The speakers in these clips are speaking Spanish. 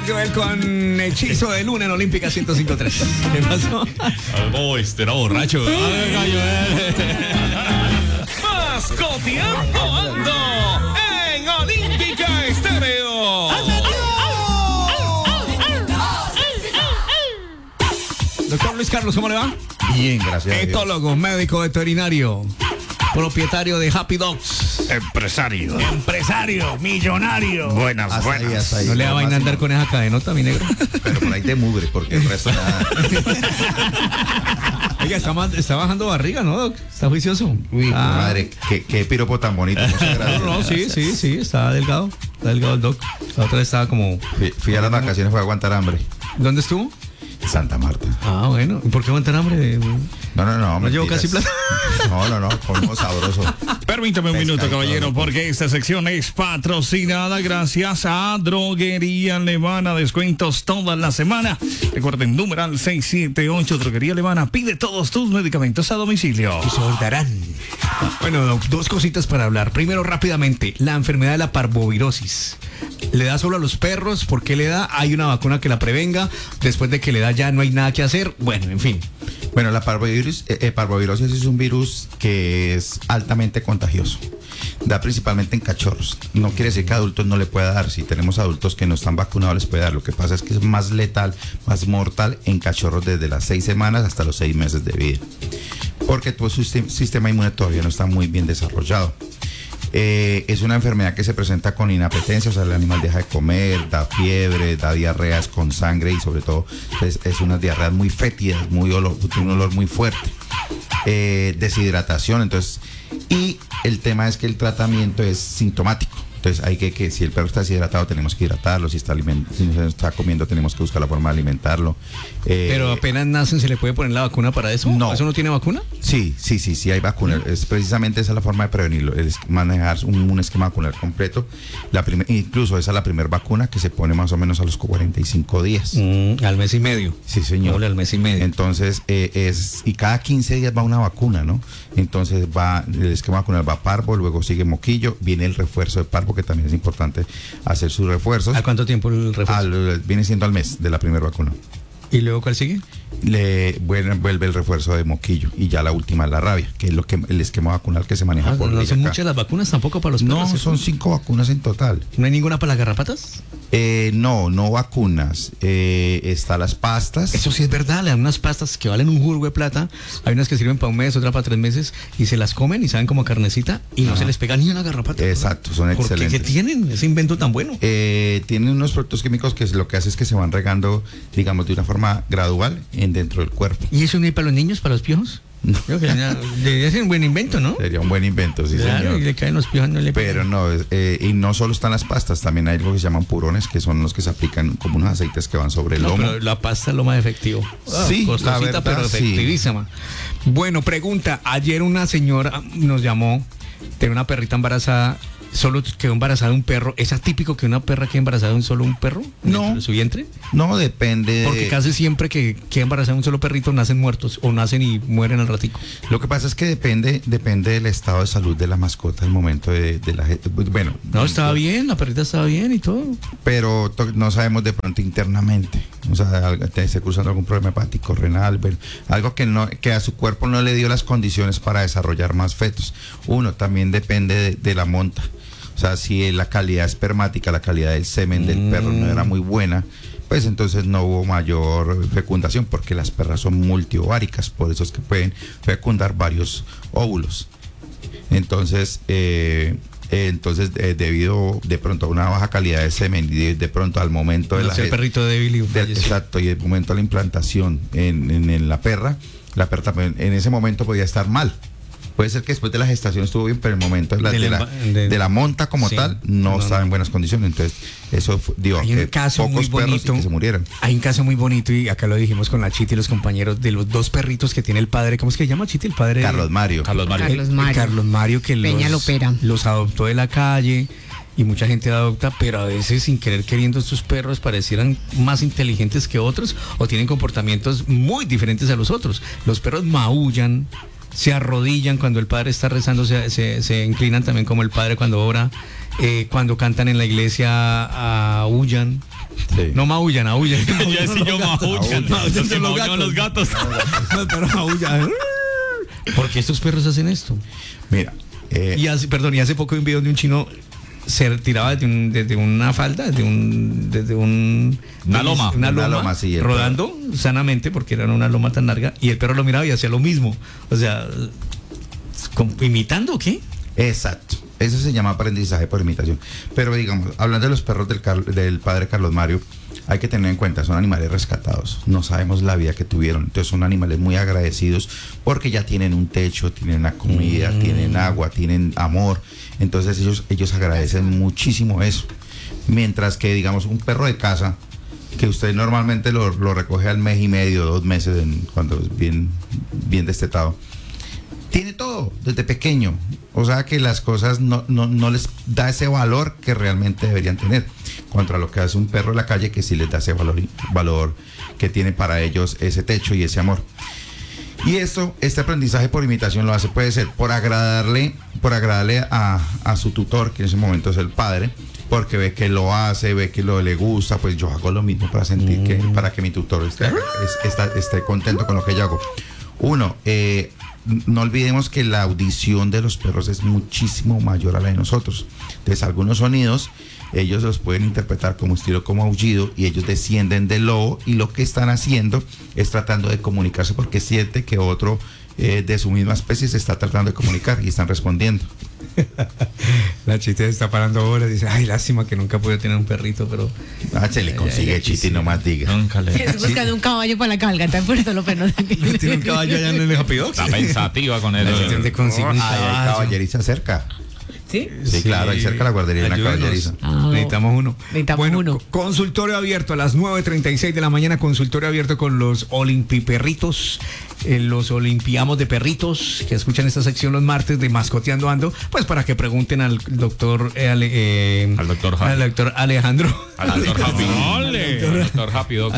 Joel con Hechizo de Luna en Olímpica 105.3. ¿Qué pasó? Algo era borracho. Mascoteando ando en Olímpica Estéreo. Doctor Luis Carlos, ¿cómo le va? Bien, gracias. Etólogo, médico veterinario, propietario de Happy Dogs. Empresario. Empresario, millonario. Buenas. No le da vaina andar con esa cadenota, mi negro. Pero por ahí te mugre, porque el resto nada. Oiga, está bajando barriga, ¿no, Doc? Está juicioso. Uy, madre, qué piropo tan bonito. Muchas gracias. No, sí, está delgado. Está delgado el Doc. La otra vez estaba como... Fui a las vacaciones, fue a aguantar hambre. ¿Dónde estuvo? Santa Marta. Ah, bueno. ¿Y por qué aguantar hambre? No. ¿No llevo casi plata? No, comimos sabroso. Permítame un minuto, Pescadito. caballero, porque esta sección es patrocinada gracias a Droguería Alemana. Descuentos toda la semana. Recuerden, numeral 678, Droguería Alemana. Pide todos tus medicamentos a domicilio. Y se voltarán. Bueno, Doc, dos cositas para hablar. Primero, rápidamente, la enfermedad de la parvovirosis. ¿Le da solo a los perros? ¿Por qué le da? ¿Hay una vacuna que la prevenga? Después de que le da ya no hay nada que hacer. Bueno, en fin. Bueno, la parvovirosis es un virus que es altamente contagioso. Da principalmente en cachorros. No quiere decir que a adultos no le pueda dar. Si tenemos adultos que no están vacunados les puede dar. Lo que pasa es que es más letal, más mortal en cachorros desde las 6 semanas hasta los 6 meses de vida. Porque todo su sistema inmune todavía no está muy bien desarrollado. Es una enfermedad que se presenta con inapetencia, o sea, el animal deja de comer, da fiebre, da diarreas con sangre y sobre todo es unas diarreas muy fétidas, tiene un olor muy fuerte, deshidratación, entonces, y el tema es que el tratamiento es sintomático. Entonces hay que si el perro está deshidratado tenemos que hidratarlo, si no está comiendo tenemos que buscar la forma de alimentarlo. Pero apenas nacen, ¿se le puede poner la vacuna para eso? No. ¿Eso no tiene vacuna? Sí hay vacuna. Es precisamente esa la forma de prevenirlo, es manejar un esquema vacunal completo. Incluso esa es la primera vacuna que se pone más o menos a los 45 días. Al mes y medio. Sí, señor. Al mes y medio. Entonces, y cada 15 días va una vacuna, ¿no? Entonces el esquema vacunal va parvo, luego sigue moquillo, viene el refuerzo de parvo, que también es importante hacer sus refuerzos. ¿A cuánto tiempo el refuerzo? Viene siendo al mes de la primera vacuna. ¿Y luego cuál sigue? Vuelve el refuerzo de moquillo y ya la última es la rabia, que es el esquema vacunal que se maneja por ¿No ley son acá. muchas las vacunas tampoco para los perros? No, son 5 vacunas en total. ¿No hay ninguna para las garrapatas? No vacunas. Está las pastas. Eso sí es verdad, le dan unas pastas que valen un jurgo de plata. Hay unas que sirven para un mes, otras para 3 meses y se las comen y saben como carnecita y no se les pega ni una garrapata. Exacto, son ¿Por excelentes. qué tienen ese invento tan bueno? Tienen unos productos químicos que lo que hace es que se van regando, digamos, de una forma gradual dentro del cuerpo. ¿Y eso no hay para los niños, para los piojos? Creo que debería ser un buen invento, ¿no? Sería un buen invento, sí, claro, señor. y le caen los piojos, no le Pero no, y no solo están las pastas, también hay algo que se llaman purones, que son los que se aplican como unos aceites que van sobre el lomo. Pero la pasta es lo más efectivo. Sí, costosita, la verdad, pero efectivísima. Bueno, pregunta, ayer una señora nos llamó, tenía una perrita embarazada, solo quedó embarazada de un perro. ¿Es atípico que una perra quede embarazada de un perro? No. ¿De su vientre? No, depende. Porque casi siempre que queda embarazada de un solo perrito nacen muertos o nacen y mueren al ratico. Lo que pasa es que depende del estado de salud de la mascota, el momento de la gente. Bueno. No, estaba bien, la perrita estaba bien y todo. Pero no sabemos de pronto internamente. O sea, esté cruzando algún problema hepático, renal, bueno, algo que a su cuerpo no le dio las condiciones para desarrollar más fetos. Uno, también depende de la monta. O sea, si la calidad espermática, la calidad del semen del perro no era muy buena, pues entonces no hubo mayor fecundación, porque las perras son multiováricas, por eso es que pueden fecundar varios óvulos. Entonces, debido de pronto a una baja calidad de semen y de pronto al momento de el perrito débil y exacto, y el momento de la implantación en la perra también en ese momento podía estar mal. Puede ser que después de la gestación estuvo bien, pero el momento de la monta como tal no estaba en buenas condiciones. Entonces, eso dio hay un caso pocos muy perros bonito, que se murieron. Hay un caso muy bonito, y acá lo dijimos con la Chiti y los compañeros, de los 2 perritos que tiene el padre. ¿Cómo es que se llama, Chiti? El padre Carlos Mario, Carlos Mario, que los adoptó de la calle. Y mucha gente adopta, pero a veces sin querer queriendo estos perros parecieran más inteligentes que otros o tienen comportamientos muy diferentes a los otros. Los perros maullan, se arrodillan cuando el padre está rezando, se inclinan también como el padre cuando ora, cuando cantan en la iglesia aullan. Sí. No maullan. Ya sí, yo maullan. Los gatos. Los perros maullan. ¿Por qué estos perros hacen esto? Mira. Y hace poco vi un video de un chino se retiraba desde una falda, desde una loma, sí, rodando sanamente porque era una loma tan larga, y el perro lo miraba y hacía lo mismo. O sea, ¿imitando o qué? Exacto. Eso se llama aprendizaje por imitación. Pero digamos, hablando de los perros del padre Carlos Mario, hay que tener en cuenta, son animales rescatados. No sabemos la vida que tuvieron. Entonces son animales muy agradecidos porque ya tienen un techo, tienen una comida, tienen agua, tienen amor. Entonces ellos agradecen muchísimo eso. Mientras que, digamos, un perro de casa, que usted normalmente lo recoge al mes y medio, 2 meses, cuando es bien destetado, tiene todo desde pequeño. O sea que las cosas no les da ese valor que realmente deberían tener. Contra lo que hace un perro en la calle, que sí les da ese valor que tiene para ellos ese techo y ese amor. Y este aprendizaje por imitación lo hace, puede ser por agradarle a su tutor, que en ese momento es el padre, porque ve que lo hace, ve que le gusta, pues yo hago lo mismo para sentir para que mi tutor esté contento con lo que yo hago. No olvidemos que la audición de los perros es muchísimo mayor a la de nosotros. Entonces, algunos sonidos ellos los pueden interpretar como estilo, como aullido, y ellos descienden del lobo, y lo que están haciendo es tratando de comunicarse porque siente que otro de su misma especie se está tratando de comunicar y están respondiendo. La Chiti está parando horas y dice, ay, lástima que nunca pude tener un perrito, pero... se le consigue, Chiti, no más diga. Es buscando un caballo para la cabalgata, por eso lo perros. Tiene un caballo allá en el Happy Dogs. Está pensativa con él. Hay caballeriza cerca. ¿Sí? Sí, claro, ahí cerca la guardería de una caballeriza. Necesitamos uno. Consultorio abierto a las 9:36 de la mañana, consultorio abierto con los Olimpiperritos, los Olimpiamos de Perritos, que escuchan esta sección los martes de Mascoteando Ando, pues para que pregunten al doctor Alejandro. Al doctor Happy Dogs.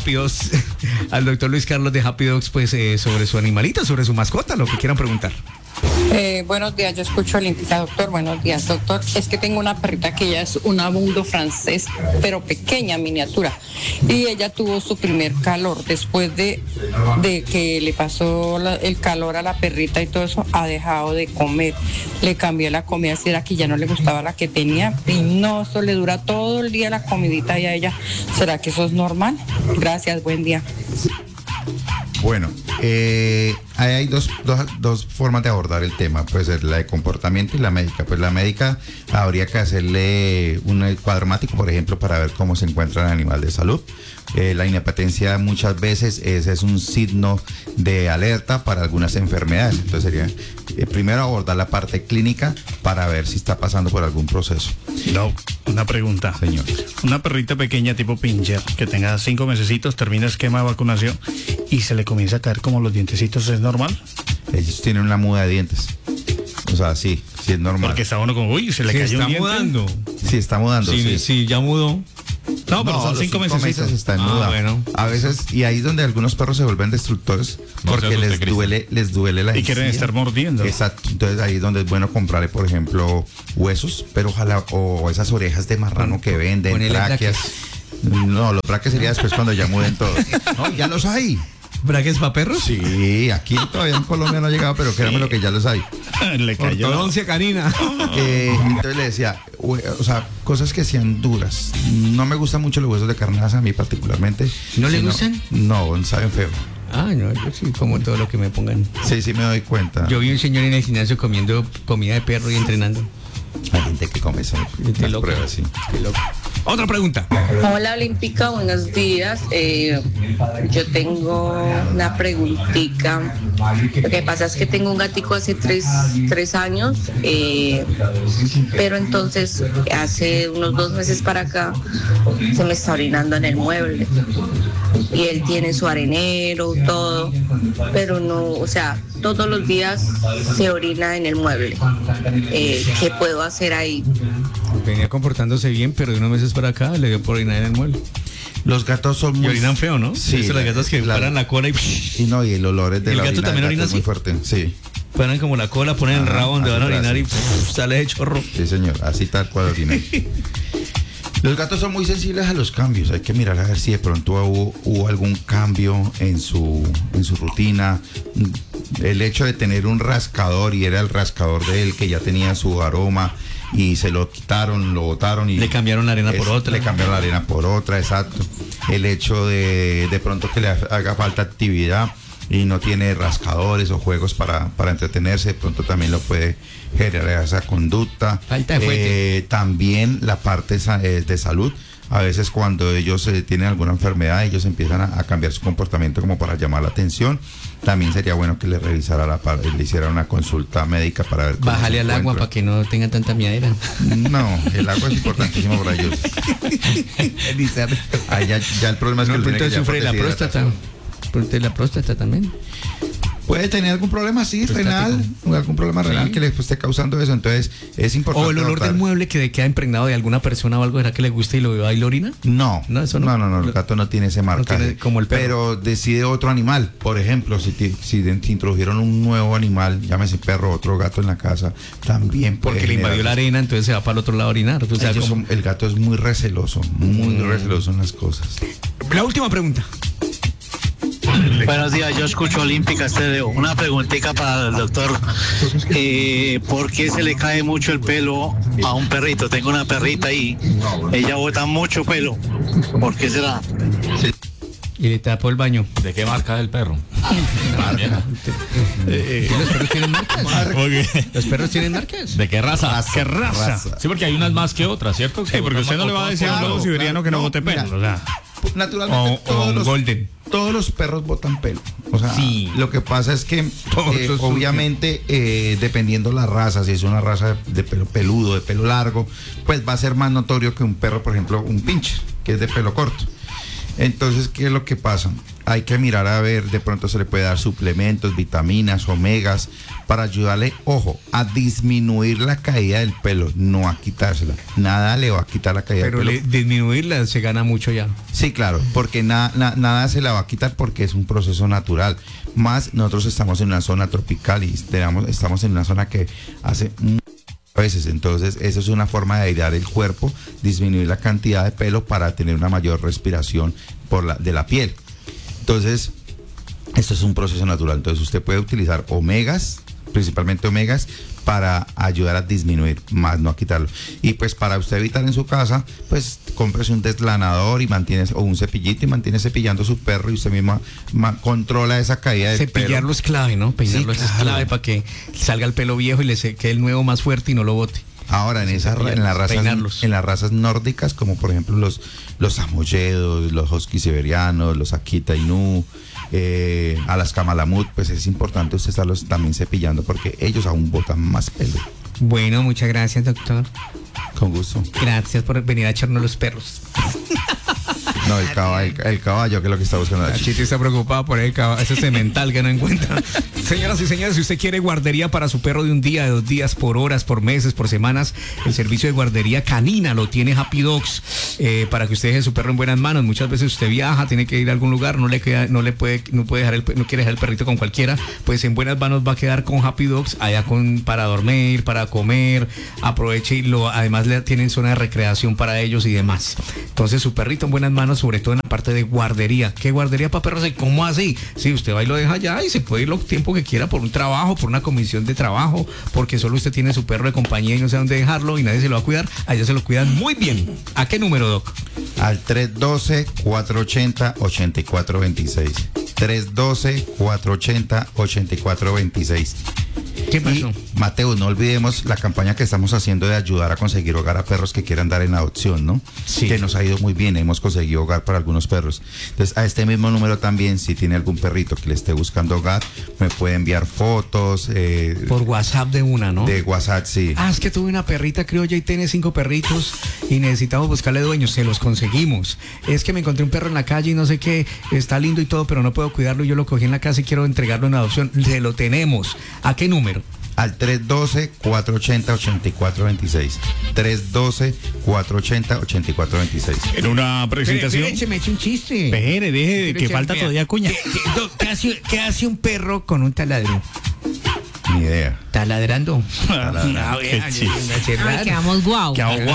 Al doctor Luis Carlos de Happy Dogs, pues sobre su animalita, sobre su mascota, lo que quieran preguntar. Buenos días, yo escucho al invitado, doctor. Buenos días, doctor. Es que tengo una perrita que ella es un bulldog francés, pero pequeña, miniatura. Y ella tuvo su primer calor. Después de que le pasó el calor a la perrita y todo eso, ha dejado de comer. Le cambié la comida, si era que ya no le gustaba la que tenía. Y no, eso le dura todo el día la comidita y a ella. ¿Será que eso es normal? Gracias, buen día. Bueno, hay dos formas de abordar el tema, puede ser la de comportamiento y la médica. Pues la médica habría que hacerle un cuadromático, por ejemplo, para ver cómo se encuentra el animal de salud. La inapetencia muchas veces es un signo de alerta para algunas enfermedades. Entonces sería primero abordar la parte clínica para ver si está pasando por algún proceso. No, una pregunta. Señor. Una perrita pequeña tipo pincher que tenga 5 mesecitos, termina esquema de vacunación y se le comienza a caer como los dientecitos, ¿es normal? Ellos tienen una muda de dientes. O sea, sí es normal. Porque está uno como, uy, se le cayó un diente. Mudando. Sí, está mudando. Sí, ya mudó. No, pero son 5 meses. Está en muda. Bueno. A veces, y ahí es donde algunos perros se vuelven destructores porque les duele la y quieren estar mordiendo. Exacto. Entonces ahí es donde es bueno comprarle, por ejemplo, huesos, pero ojalá, o esas orejas de marrano que venden, tráqueas. No, los braques sería después cuando ya muden todos. No, ya los hay. ¿Braques para perros? Sí, aquí todavía en Colombia no ha llegado, pero créanme lo que ya los hay. Le cayó. Ortodoncia canina. Entonces le decía, o sea, cosas que sean duras. No me gustan mucho los huesos de carnaza, a mí particularmente. ¿No le gustan? No, saben feo. No, yo sí como todo lo que me pongan. Sí, me doy cuenta. Yo vi un señor en el gimnasio comiendo comida de perro y entrenando. Hay gente que come eso. Pruebas, sí. Otra pregunta. Hola Olímpica, buenos días. Yo tengo una preguntita. Lo que pasa es que tengo un gatico hace 3 años, pero entonces hace unos 2 meses para acá se me está orinando en el mueble. Y él tiene su arenero, todo, pero no, o sea, todos los días se orina en el mueble. ¿Qué puedo hacer ahí? Venía comportándose bien, pero de unos meses para acá le dio por orinar en el mueble. Los gatos son muy... Y orinan feo, ¿no? Sí. Los gatos que paran la cola y... Y el olor es de la orina. ¿El gato también orina así? Muy fuerte, sí. Paran como la cola, ponen el rabo donde van a orinar y sale de chorro. Sí, señor, así tal cual orina. Los gatos son muy sensibles a los cambios. Hay que mirar a ver si de pronto hubo algún cambio en su rutina. El hecho de tener un rascador y era el rascador de él que ya tenía su aroma y se lo quitaron, lo botaron y le cambiaron la arena por otra. Le cambiaron la arena por otra, exacto. El hecho de pronto que le haga falta actividad y no tiene rascadores o juegos para entretenerse, de pronto también lo puede generar esa conducta. Falta de fuente. También la parte de salud. A veces cuando ellos tienen alguna enfermedad, ellos empiezan a cambiar su comportamiento como para llamar la atención. También sería bueno que le revisara le hiciera una consulta médica para ver cómo bájale al agua para que no tenga tanta miadera. No, el agua es importantísimo para ellos. Ya el problema es que entonces sufre la próstata. La próstata también. Puede tener algún problema, sí, renal, algún problema renal que le esté causando eso, entonces es importante. ¿O el olor del mueble que queda impregnado de alguna persona o algo, ¿será que le gusta y lo veo ahí lo orina? No, eso no. No, el gato no tiene ese marcaje. Como el perro. Pero decide otro animal, por ejemplo, si introdujeron un nuevo animal, llámese perro o otro gato en la casa, también puede. Porque le invadió la arena, entonces se va para el otro lado a orinar. O sea, el gato es muy receloso, muy receloso en las cosas. La última pregunta. Buenos días, yo escucho Olímpica Estéreo. Una preguntita para el doctor. ¿Por qué se le cae mucho el pelo a un perrito? Tengo una perrita y ella bota mucho pelo. ¿Por qué será? Y le tapó el baño. ¿De qué marca es el perro? ¿Los perros tienen marcas? ¿Los perros tienen marcas? ¿De qué raza? ¿Qué raza? Sí, porque hay unas más que otras, ¿cierto? Sí, porque usted no le va a decir a un lobo siberiano que no bote pelo. O sea, naturalmente todos los perros botan pelo. O sea, sí. Lo que pasa es que obviamente dependiendo la raza, si es una raza de pelo peludo, de pelo largo, pues va a ser más notorio que un perro, por ejemplo, un pincher, que es de pelo corto. Entonces, ¿qué es lo que pasa? Hay que mirar a ver, de pronto se le puede dar suplementos, vitaminas, omegas, para ayudarle, ojo, a disminuir la caída del pelo, no a quitársela. Nada le va a quitar la caída del pelo. Pero disminuirla se gana mucho ya. Sí, claro, porque nada se la va a quitar porque es un proceso natural. Más nosotros estamos en una zona tropical y estamos en una zona que hace veces, entonces eso es una forma de airear el cuerpo, disminuir la cantidad de pelo para tener una mayor respiración de la piel. Entonces, esto es un proceso natural. Entonces usted puede utilizar omegas, principalmente omegas, para ayudar a disminuir, más no a quitarlo. Y pues para usted evitar en su casa, pues cómprese un deslanador o un cepillito y mantiene cepillando su perro y usted misma controla esa caída del pelo. Cepillarlo es clave, ¿no? Peinarlo es clave para que salga el pelo viejo y le quede el nuevo más fuerte y no lo bote. Ahora, en las razas nórdicas, como por ejemplo los samoyedos, los husky siberianos, los Akita Inu, Alaska Malamut, pues es importante usted estarlos también cepillando porque ellos aún botan más pelo. Bueno, muchas gracias, doctor. Con gusto. Gracias por venir a echarnos los perros. No, el caballo, que es lo que está buscando. La Chiti está preocupada por el caballo, ese cemental que no encuentra. Señoras y señores, si usted quiere guardería para su perro de un día, de 2 días, por horas, por meses, por semanas, el servicio de guardería canina lo tiene Happy Dogs, para que usted deje su perro en buenas manos. Muchas veces usted viaja, tiene que ir a algún lugar, no quiere dejar el perrito con cualquiera, pues en buenas manos va a quedar con Happy Dogs, allá para dormir, para comer, aproveche y además le tienen zona de recreación para ellos y demás. Entonces su perrito en buenas manos, sobre todo en la parte de guardería. ¿Qué guardería para perros? ¿Cómo así? Sí, usted va y lo deja allá y se puede ir lo tiempo que quiera por un trabajo, por una comisión de trabajo, porque solo usted tiene su perro de compañía y no sé dónde dejarlo y nadie se lo va a cuidar. Allá se lo cuidan muy bien. ¿A qué número, Doc? Al 312-480-8426. 312-480-8426. ¿Qué pasó? Y, Mateo, no olvidemos la campaña que estamos haciendo de ayudar a conseguir hogar a perros que quieran dar en adopción, ¿no? Sí. Que nos ha ido muy bien, hemos conseguido hogar para algunos perros. Entonces, a este mismo número también, si tiene algún perrito que le esté buscando hogar, me puede enviar fotos. Por WhatsApp de una, ¿no? De WhatsApp, sí. Es que tuve una perrita criolla y tiene 5 perritos y necesitamos buscarle dueños. Se los conseguimos. Es que me encontré un perro en la calle y no sé qué, está lindo y todo, pero no puedo cuidarlo. Yo lo cogí en la casa y quiero entregarlo en adopción. Se lo tenemos. ¿A qué número? Al 312-480-8426. 312-480-8426. En una presentación. Espere, me eche un chiste. Espere, deje que falta todavía cuña. ¿Qué hace un perro con un taladro? Ni idea. Taladrando. Quedamos guau. ¡Qué agua!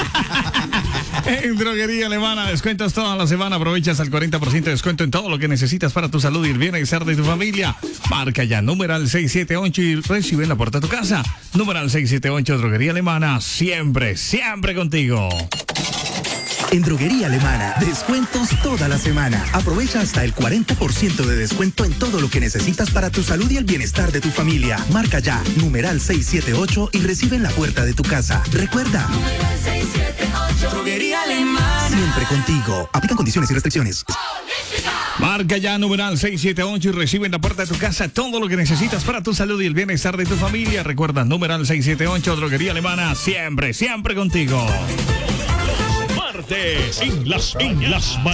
En Droguería Alemana, descuentos toda la semana. Aprovechas al 40% de descuento en todo lo que necesitas para tu salud y el bienestar de tu familia. Marca ya numeral 678 y recibe en la puerta de tu casa. Numeral 678 Droguería Alemana. Siempre, siempre contigo. En Droguería Alemana, descuentos toda la semana. Aprovecha hasta el 40% de descuento en todo lo que necesitas para tu salud y el bienestar de tu familia. Marca ya, numeral 678 y recibe en la puerta de tu casa. Recuerda, numeral 678, Droguería Alemana. Siempre contigo. Aplican condiciones y restricciones. Marca ya numeral 678 y recibe en la puerta de tu casa todo lo que necesitas para tu salud y el bienestar de tu familia. Recuerda, numeral 678 Droguería Alemana. Siempre, siempre contigo. En las